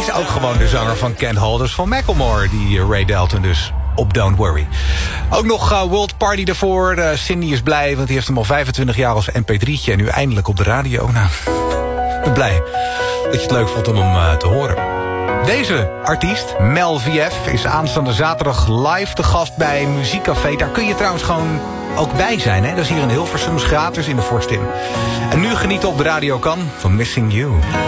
is ook gewoon de zanger van Can't Hold Us van Macklemore. Die Ray Dalton dus op Don't Worry. Ook nog World Party daarvoor. Cindy is blij, want die heeft hem al 25 jaar als mp3'tje... en nu eindelijk op de radio. Nou, ik ben blij dat je het leuk vond om hem te horen. Deze artiest, Mel VF, is aanstaande zaterdag live te gast bij Muziekcafé. Daar kun je trouwens gewoon ook bij zijn. Hè? Dat is hier in Hilversum, gratis in de Forstin. En nu genieten op de radio kan van Missing You.